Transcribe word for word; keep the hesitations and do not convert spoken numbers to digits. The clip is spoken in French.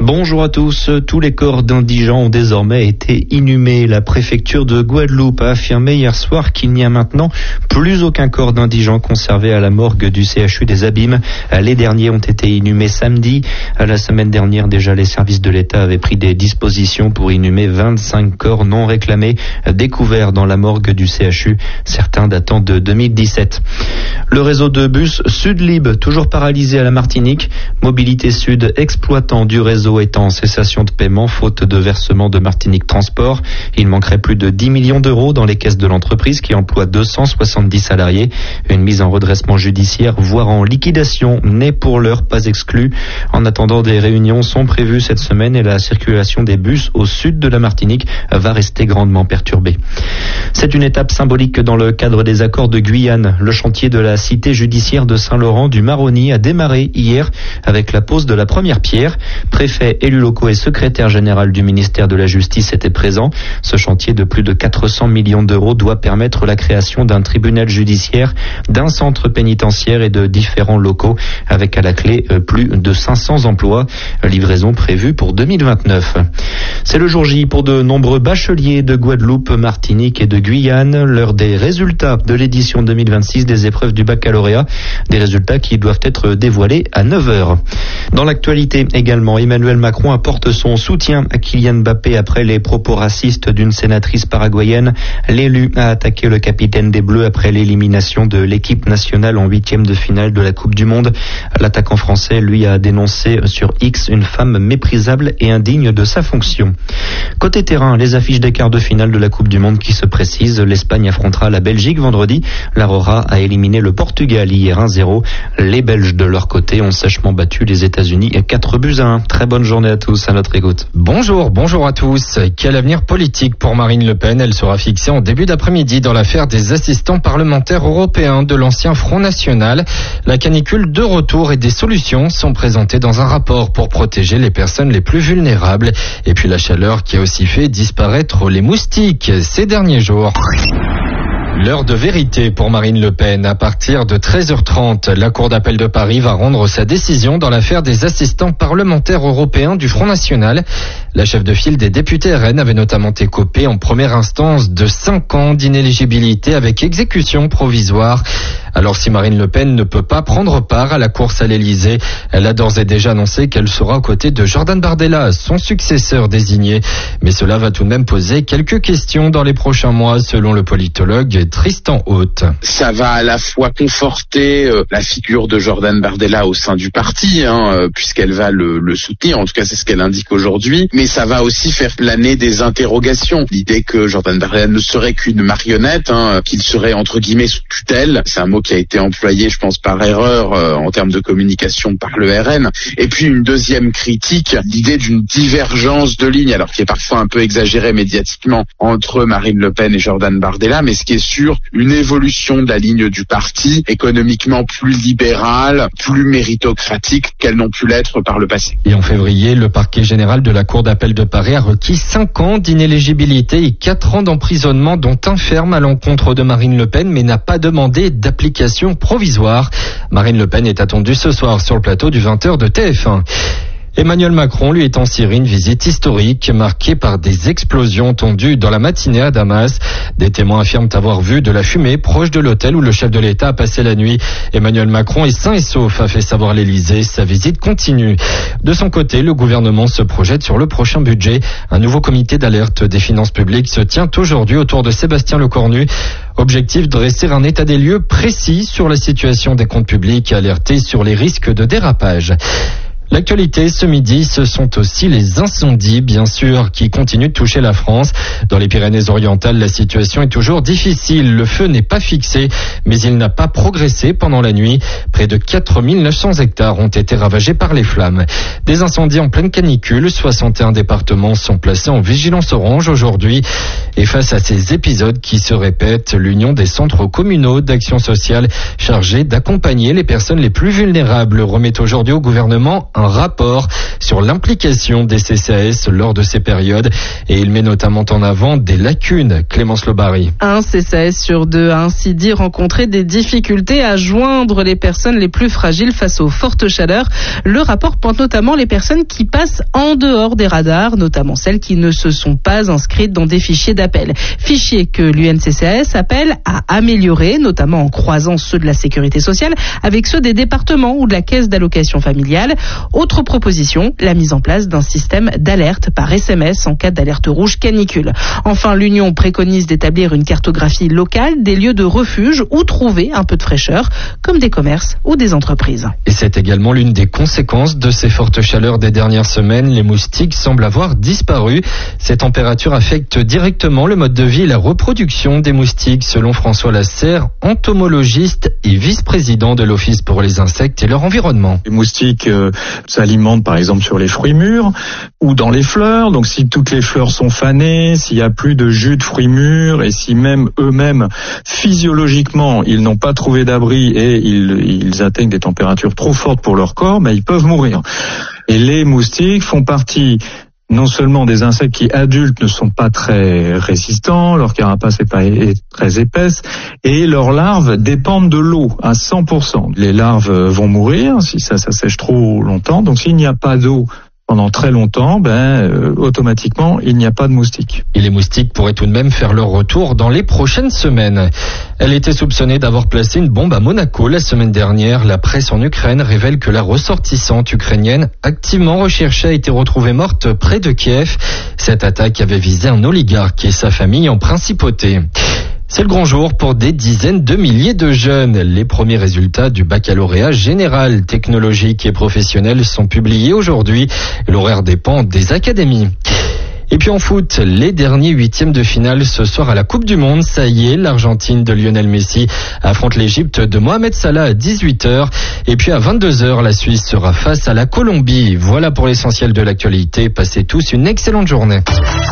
Bonjour à tous. Tous les corps d'indigents ont désormais été inhumés. La préfecture de Guadeloupe a affirmé hier soir qu'il n'y a maintenant plus aucun corps d'indigents conservé à la morgue du C H U des Abîmes. Les derniers ont été inhumés samedi. La semaine dernière, déjà, les services de l'État avaient pris des dispositions pour inhumer vingt-cinq corps non réclamés découverts dans la morgue du C H U, certains datant de deux mille dix-sept. Le réseau de bus Sudlib, toujours paralysé à la Martinique. Mobilité Sud, exploitant du réseau, est en cessation de paiement faute de versement de Martinique Transport. Il manquerait plus de dix millions d'euros dans les caisses de l'entreprise qui emploie deux cent soixante-dix salariés. Une mise en redressement judiciaire, voire en liquidation, n'est pour l'heure pas exclue. En attendant, des réunions sont prévues cette semaine et la circulation des bus au sud de la Martinique va rester grandement perturbée. C'est une étape symbolique dans le cadre des accords de Guyane. Le chantier de la cité judiciaire de Saint-Laurent du Maroni a démarré hier avec la pose de la première pierre. Préfet, élus locaux et secrétaire général du ministère de la Justice étaient présents. Ce chantier de plus de quatre cents millions d'euros doit permettre la création d'un tribunal judiciaire, d'un centre pénitentiaire et de différents locaux, avec à la clé plus de cinq cents emplois. Livraison prévue pour deux mille vingt-neuf. C'est le jour J pour de nombreux bacheliers de Guadeloupe, Martinique et de Guyane, l'heure des résultats de l'édition deux mille vingt-six des épreuves du baccalauréat. Des résultats qui doivent être dévoilés à neuf heures. Dans l'actualité également, Emmanuel Macron apporte son soutien à Kylian Mbappé après les propos racistes d'une sénatrice paraguayenne. L'élu a attaqué le capitaine des Bleus après l'élimination de l'équipe nationale en huitième de finale de la Coupe du Monde. L'attaquant français, lui, a dénoncé sur X une femme méprisable et indigne de sa fonction. Côté terrain, les affiches des quarts de finale de la Coupe du Monde qui se précisent. L'Espagne affrontera la Belgique vendredi. L'Aurora a éliminé le Portugal hier un zéro. Les Belges, de leur côté, ont sèchement battu les États-Unis quatre buts à un. Très bonne journée à tous, à notre écoute. Bonjour, bonjour à tous. Quel avenir politique pour Marine Le Pen? Elle sera fixée en début d'après-midi dans l'affaire des assistants parlementaires européens de l'ancien Front National. La canicule de retour et des solutions sont présentées dans un rapport pour protéger les personnes les plus vulnérables. Et puis la chaleur qui a aussi fait disparaître les moustiques ces derniers jours. L'heure de vérité pour Marine Le Pen. À partir de treize heures trente, la Cour d'appel de Paris va rendre sa décision dans l'affaire des assistants parlementaires européens du Front National. La chef de file des députés R N avait notamment écopé en première instance de cinq ans d'inéligibilité avec exécution provisoire. Alors si Marine Le Pen ne peut pas prendre part à la course à l'Elysée, elle a d'ores et déjà annoncé qu'elle sera aux côtés de Jordan Bardella, son successeur désigné. Mais cela va tout de même poser quelques questions dans les prochains mois, selon le politologue Tristan Haute. Ça va à la fois conforter euh, la figure de Jordan Bardella au sein du parti, hein, euh, puisqu'elle va le, le soutenir, en tout cas c'est ce qu'elle indique aujourd'hui, mais ça va aussi faire planer des interrogations. L'idée que Jordan Bardella ne serait qu'une marionnette, hein, qu'il serait entre guillemets sous tutelle, c'est un mot qui a été employé, je pense, par erreur euh, en termes de communication par le R N. Et puis une deuxième critique, l'idée d'une divergence de ligne, alors qui est parfois un peu exagérée médiatiquement, entre Marine Le Pen et Jordan Bardella, mais ce qui est sûr, une évolution de la ligne du parti, économiquement plus libérale, plus méritocratique qu'elles n'ont pu l'être par le passé. Et en février, le parquet général de la Cour d'appel de Paris a requis cinq ans d'inéligibilité et quatre ans d'emprisonnement, dont un ferme à l'encontre de Marine Le Pen, mais n'a pas demandé d'application provisoire. Marine Le Pen est attendue ce soir sur le plateau du vingt heures de T F un. Emmanuel Macron, lui, est en Syrie, une visite historique marquée par des explosions entendues dans la matinée à Damas. Des témoins affirment avoir vu de la fumée proche de l'hôtel où le chef de l'État a passé la nuit. Emmanuel Macron est sain et sauf, a fait savoir l'Élysée. Sa visite continue. De son côté, le gouvernement se projette sur le prochain budget. Un nouveau comité d'alerte des finances publiques se tient aujourd'hui autour de Sébastien Lecornu. Objectif, dresser un état des lieux précis sur la situation des comptes publics et alerter sur les risques de dérapage. L'actualité ce midi, ce sont aussi les incendies, bien sûr, qui continuent de toucher la France. Dans les Pyrénées-Orientales, la situation est toujours difficile. Le feu n'est pas fixé, mais il n'a pas progressé pendant la nuit. Près de quatre mille neuf cents hectares ont été ravagés par les flammes. Des incendies en pleine canicule, soixante et un départements sont placés en vigilance orange aujourd'hui. Et face à ces épisodes qui se répètent, l'Union des centres communaux d'action sociale chargée d'accompagner les personnes les plus vulnérables remet aujourd'hui au gouvernement un un rapport sur l'implication des C C A S lors de ces périodes et il met notamment en avant des lacunes. Clémence Lobary. Un C C A S sur deux a ainsi dit rencontrer des difficultés à joindre les personnes les plus fragiles face aux fortes chaleurs. Le rapport pointe notamment les personnes qui passent en dehors des radars, notamment celles qui ne se sont pas inscrites dans des fichiers d'appel. Fichiers que l'U N C C A S appelle à améliorer, notamment en croisant ceux de la sécurité sociale avec ceux des départements ou de la caisse d'allocation familiale. Autre proposition, la mise en place d'un système d'alerte par S M S en cas d'alerte rouge canicule. Enfin, l'Union préconise d'établir une cartographie locale des lieux de refuge où trouver un peu de fraîcheur, comme des commerces ou des entreprises. Et c'est également l'une des conséquences de ces fortes chaleurs des dernières semaines. Les moustiques semblent avoir disparu. Ces températures affectent directement le mode de vie et la reproduction des moustiques, selon François Lasserre, entomologiste et vice-président de l'Office pour les insectes et leur environnement. Les moustiques euh, s'alimentent par exemple sur les fruits mûrs ou dans les fleurs. Donc si toutes les fleurs sont fanées, s'il n'y a plus de jus de fruits mûrs et si même eux-mêmes physiologiquement ils n'ont pas trouvé d'abri et ils, ils atteignent des températures trop fortes pour leur corps, ben, ils peuvent mourir. Et les moustiques font partie non seulement des insectes qui adultes ne sont pas très résistants, leur carapace n'est pas est très épaisse, et leurs larves dépendent de l'eau à cent pour cent. Les larves vont mourir si ça, ça sèche trop longtemps, donc s'il n'y a pas d'eau pendant très longtemps, ben euh, automatiquement il n'y a pas de moustiques. Et les moustiques pourraient tout de même faire leur retour dans les prochaines semaines. Elle était soupçonnée d'avoir placé une bombe à Monaco la semaine dernière. La presse en Ukraine révèle que la ressortissante ukrainienne activement recherchée a été retrouvée morte près de Kiev. Cette attaque avait visé un oligarque et sa famille en principauté. C'est le grand jour pour des dizaines de milliers de jeunes. Les premiers résultats du baccalauréat général, technologique et professionnel sont publiés aujourd'hui. L'horaire dépend des académies. Et puis en foot, les derniers huitièmes de finale ce soir à la Coupe du Monde. Ça y est, l'Argentine de Lionel Messi affronte l'Égypte de Mohamed Salah à dix-huit heures. Et puis à vingt-deux heures, la Suisse sera face à la Colombie. Voilà pour l'essentiel de l'actualité. Passez tous une excellente journée.